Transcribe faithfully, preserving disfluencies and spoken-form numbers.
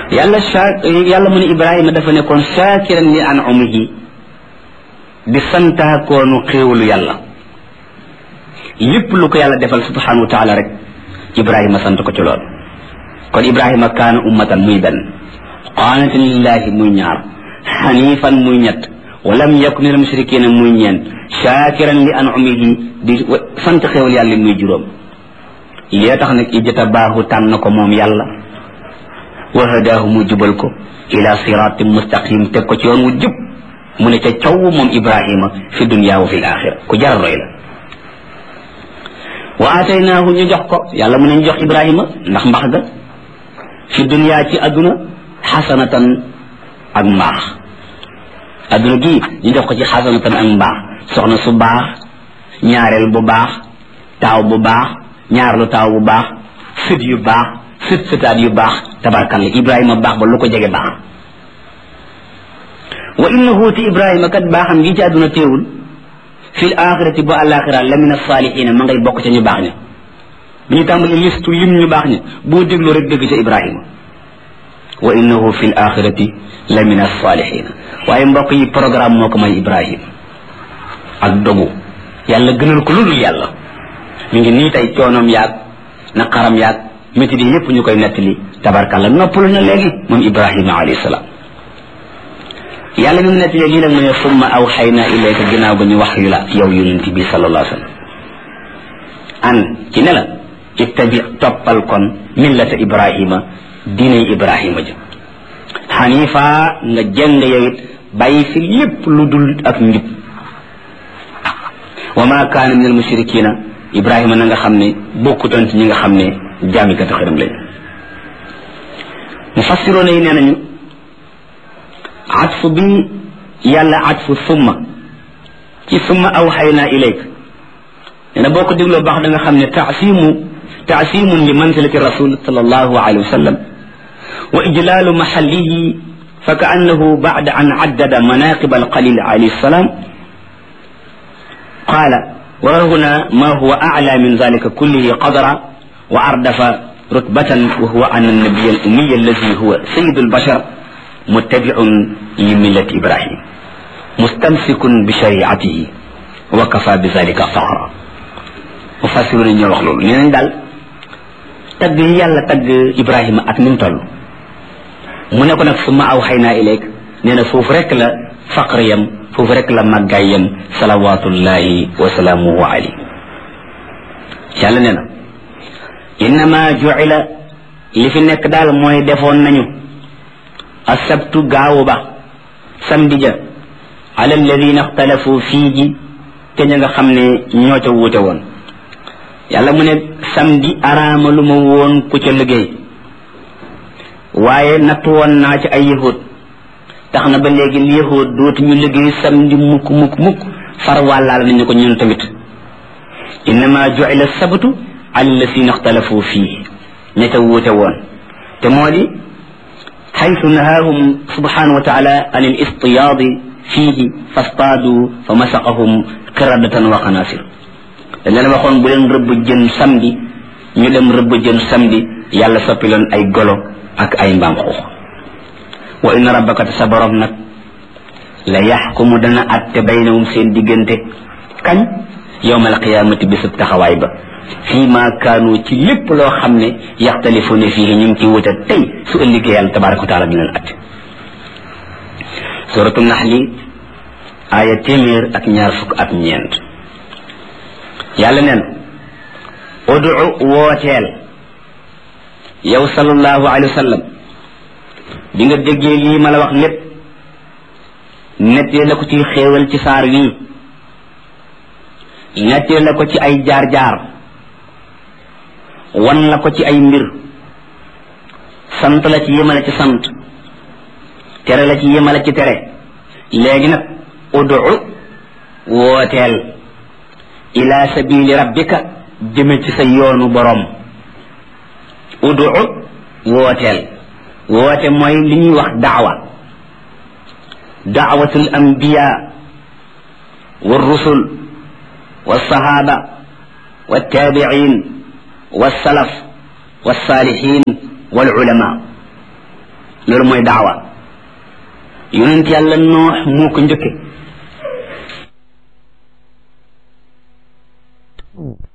yàlla sha yàlla mu ne ibrahima dafa nekkoon shakiran li an'umihi di santaakoonu xéewalu yàlla lépp lu ko yàlla defal subhanahu wa taala rek ibrahima sant ko ci lool kon ibrahima kaana ummatan muy benn qaanitan lillahi muy ñaar xanifan muy ñett walam yakun minal mushrikina muy ñeent shakiran li an'umihi di sant xéewal yàlla muy juróom lii tax nag ijtabaahu tànn ko moom yàlla wa hadaahu mu jubal ko ila siratin mustaqim teg ko ci yoon wu jub mu ne ca caw moom ibrahima fi dunya wa fi l axira ku jar roy la wa ataynaahu ñu jox ko yàlla mu ne ñu jox ibrahima ndax mbax ga fi dunya ci adduna xasanatan ak mbaax adduna gii ñu jox ko ci xasanatan ak mbaax soxna su baax ñaareel bu baax taaw bu baax ñaarlu taaw bu baax sët yu baax sët sëtaat yu baax tabarkalla ibrahima baax ba lu ko jege baax wa innahu ti ibrahima kat baaxam gi ci àdduna teewul fil axirati bu àlaxira la min asaalihina ma ngay bokk ca ñu baax ña bu ñu tàmbali listu lim ñu baax ña boo déglu rek dégg ca ibrahima wa innahu fil axirati la min asaalihina waaye mbokk yi programme moo ko may ibrahima ak dogu yàlla gënal ko lu dul yàlla mi ngi nii tey coonoom yaag naqaram yaag métti di yépp ñu koy nettali tabarkalla noppalu na léegi moom ibrahima alayhi salaam yàlla mi mu nettali lii nag mu ne summa awxayna ilayka ginnaaw ba ñu wax yu la yow yonent bi sallallahu alayhi wa sallam an ci ne la ittabi toppal kon millata ibrahima diinay ibrahima ja xanifa nga jëng yow it bàyyi fi lépp lu dul ak njub wa ma kaana min al mushrikina ibrahima na nga xam ne bokkutoon ci ñi nga xam ne jaamikati xërëm lañ mufassiroona yi nee nañu atfu bi yàlla atfu summa ci summa awxayna ilayk nee na boo ko dégloo baax da nga xam ne taasimu taasimun li manzilati rasul sallallahu alayhi wa sallam wa ijlaalu maxallihi fa ka annahu bacda an caddada manaqib alqalil alayhi salaam qaala wa huna ma huwa aclaa min dalika kullihi qadra wa ardafa rutbatan wa huwa an annabiya al-ummiya alladi huwa sayyidu albashar muttabi'un li millati ibrahim mustamsikun bi shari'atihi wa kafa bi dalika faxra mufassirun ñoo wax loolu nee nañ daal tagg yi yàlla tagg ibrahima ak ni mu toll mu ne ko nag summa awxaynaa ilayk nee na foofu rek la faqr yam foofu rek la màggaay yam salawatullahi wa salaamuhu alayhi yàlla nee na innama ju'ila li fi nekk daal mooy defoon nañu asabtu gaawu ba samedi ja ala alladina ixtalafu fiihi te ña nga xam ne ñoo ca wuute woon yàlla mu ne samedi araama lu ma woon ku ca liggéey waaye natt woon naa ci ay yahud tax na ba léegi yahud dootuñu liggéey samedi mukk mukk mukk far wàllaal nañu ko ñun tamit innama ju'ila sabtu ala alladina ixtalafu fiihi ña ca wuute woon te moo di حيث نهاهم سبحانه وتعالى عن الاصطياد فيه فاصطادوا فمسقهم قردة وخنازير dañ la waxoon bu leen rëbb jën samedi ñu dem rëbb jën samedi yàlla soppi leen ay golo ak ay mbaam xuux wa inna rabbaka sa borom nag la yaxkumu dana atte baynahum seen diggante kañ yawmal qiyaamati bisub taxawaay ba fii ma kaanu ci lépp loo xam ne yaxtalifuuna fii ñu ngi ci wuute tey su ëllëgee yàlla tabaraka wa taala dina leen atte suratu naxli aaya téeméer ak ñaar fukk ak ñeent yàlla neen udu wooteel yow sallallahu alayhi wa sallam bi nga déggee lii ma la wax lépp nettee la ko ci xéewal ci saar wii nettee la ko ci ay jaar-jaar wan la ko ci ay mbir sant la ci yemale ci sant tere la ci yemale ci tere léegi nag udu wooteel ila sabili rabbika jëme ci sa yoonu borom udu wooteel woote mooy li ñuy wax daawa daawatul anbiya wa rusul wa sahaba wa tabi'in wa salaf wa salihin wal ulama loolu mooy daawa yonent yàlla noox moo ko njëkke